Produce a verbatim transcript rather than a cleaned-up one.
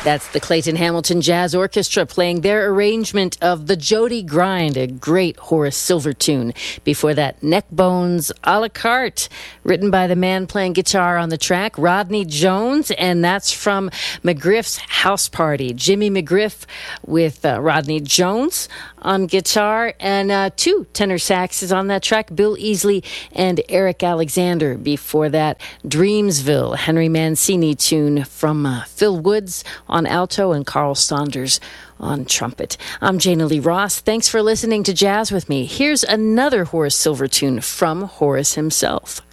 That's the Clayton Hamilton Jazz Orchestra playing their arrangement of The Jody Grind, a great Horace Silver tune. Before that, Neckbones a la carte, written by the man playing guitar on the track, Rodney Jones, and that's from McGriff's House Party. Jimmy McGriff with uh, Rodney Jones on guitar, and uh, two tenor saxes on that track, Bill Easley and Eric Alexander. Before that, Dreamsville, Henry Mancini tune from uh, Phil Woods on alto and Carl Saunders on trumpet. I'm Jana Lee Ross. Thanks for listening to Jazz with me. Here's another Horace Silver tune from Horace himself.